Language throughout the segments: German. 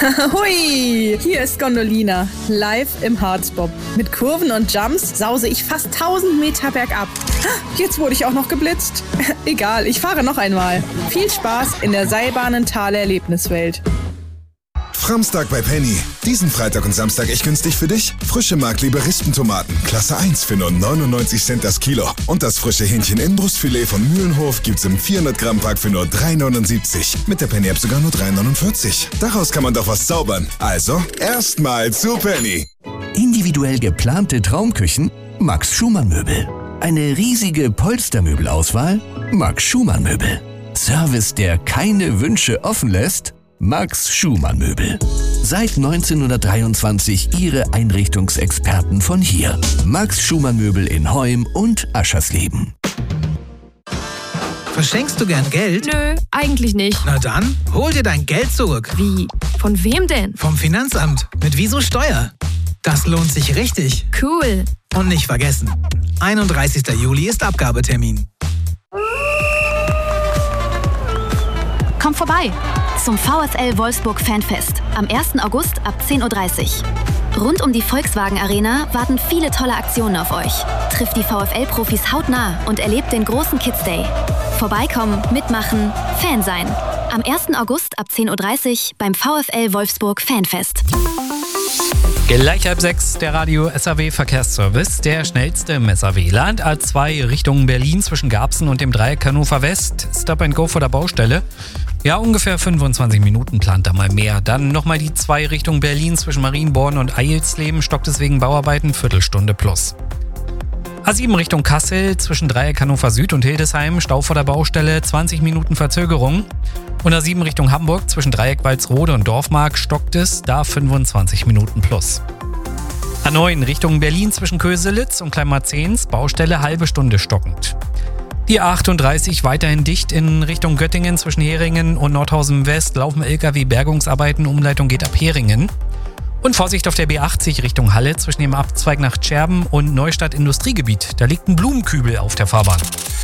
Hui, hier ist Gondolina, live im Harzbob. Mit Kurven und Jumps sause ich fast 1000 Meter bergab. Jetzt wurde ich auch noch geblitzt. Egal, ich fahre noch einmal. Viel Spaß in der Seilbahnenthaler Erlebniswelt. Framstag bei Penny. Diesen Freitag und Samstag echt günstig für dich. Frische Mark-Lieberistentomaten, Klasse 1 für nur 99 Cent das Kilo. Und das frische Hähnchen-Innenbrustfilet von Mühlenhof gibt's im 400-Gramm-Pack für nur 3,79. Mit der Penny-App sogar nur 3,49. Daraus kann man doch was zaubern. Also, erstmal zu Penny. Individuell geplante Traumküchen? Max Schumann Möbel. Eine riesige Polstermöbelauswahl? Max Schumann Möbel. Service, der keine Wünsche offen lässt? Max Schumann Möbel. Seit 1923 Ihre Einrichtungsexperten von hier. Max Schumann Möbel in Heum und Aschersleben. Verschenkst du gern Geld? Nö, eigentlich nicht. Na dann, hol dir dein Geld zurück. Wie? Von wem denn? Vom Finanzamt. Mit Wieso Steuer. Das lohnt sich richtig. Cool. Und nicht vergessen, 31. Juli ist Abgabetermin. Komm vorbei zum VfL Wolfsburg Fanfest am 1. August ab 10:30 Uhr. Rund um die Volkswagen Arena warten viele tolle Aktionen auf euch. Trifft die VfL-Profis hautnah und erlebt den großen Kids Day. Vorbeikommen, mitmachen, Fan sein. Am 1. August ab 10:30 Uhr beim VfL Wolfsburg Fanfest. Gleich 5:30, der Radio SAW Verkehrsservice, der schnellste im SAW-Land. A2 Richtung Berlin zwischen Garbsen und dem Dreieck Hannover West. Stop and Go vor der Baustelle. Ja, ungefähr 25 Minuten plant da mal mehr. Dann nochmal die 2 Richtung Berlin zwischen Marienborn und Eilsleben. Stockt es wegen Bauarbeiten, Viertelstunde plus. A7 Richtung Kassel zwischen Dreieck Hannover Süd und Hildesheim. Stau vor der Baustelle, 20 Minuten Verzögerung. Und A7 Richtung Hamburg zwischen Dreieck Walsrode und Dorfmark stockt es, da 25 Minuten plus. A9 Richtung Berlin zwischen Köselitz und Kleinmarzens, Baustelle halbe Stunde stockend. Die A38 weiterhin dicht in Richtung Göttingen zwischen Heringen und Nordhausen West laufen LKW-Bergungsarbeiten, Umleitung geht ab Heringen. Und Vorsicht auf der B80 Richtung Halle zwischen dem Abzweig nach Tscherben und Neustadt Industriegebiet. Da liegt ein Blumenkübel auf der Fahrbahn.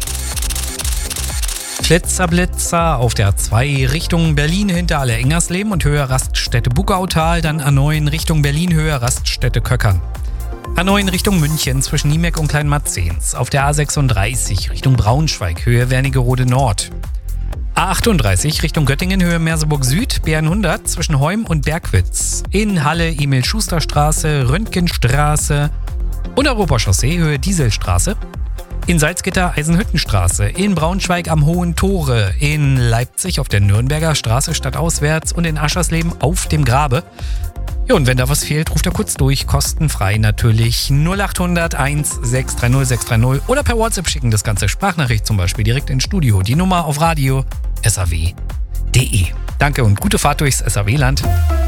Flitzer auf der A2 Richtung Berlin hinter Alle-Engersleben und Höhe Raststätte Buckautal, dann A9 Richtung Berlin Höhe Raststätte Köckern. A9 Richtung München zwischen Niemeck und Kleinmarzens. Auf der A36 Richtung Braunschweig Höhe Wernigerode Nord. A38 Richtung Göttingen Höhe Merseburg Süd, B100 zwischen Heum und Bergwitz. In Halle Emil-Schuster-Straße, Röntgenstraße und Europachaussee Höhe Dieselstraße. In Salzgitter Eisenhüttenstraße, in Braunschweig am Hohen Tore, in Leipzig auf der Nürnberger Straße stadtauswärts und in Aschersleben auf dem Grabe. Ja, und wenn da was fehlt, ruft er kurz durch, kostenfrei natürlich 0800 1630 630 oder per WhatsApp schicken das ganze Sprachnachricht zum Beispiel direkt ins Studio. Die Nummer auf Radio SAW.de. Danke und gute Fahrt durchs SAW-Land.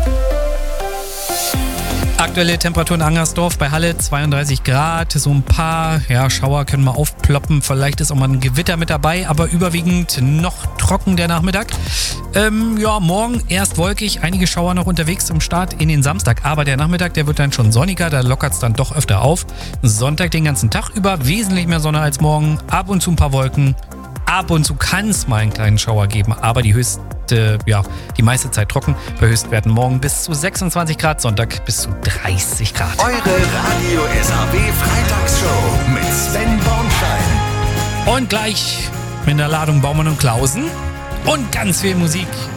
Aktuelle Temperatur in Angersdorf bei Halle 32 Grad. So ein paar Schauer können mal aufploppen. Vielleicht ist auch mal ein Gewitter mit dabei, aber überwiegend noch trocken der Nachmittag. Morgen erst wolkig, einige Schauer noch unterwegs zum Start in den Samstag. Aber der Nachmittag, der wird dann schon sonniger, da lockert es dann doch öfter auf. Sonntag den ganzen Tag über wesentlich mehr Sonne als morgen. Ab und zu ein paar Wolken. Ab und zu kann es mal einen kleinen Schauer geben, aber die meiste Zeit trocken. Bei Höchstwerten morgen bis zu 26 Grad, Sonntag bis zu 30 Grad. Eure Radio SAW Freitagsshow mit Sven Bornstein. Und gleich mit der Ladung Baumann und Klausen und ganz viel Musik.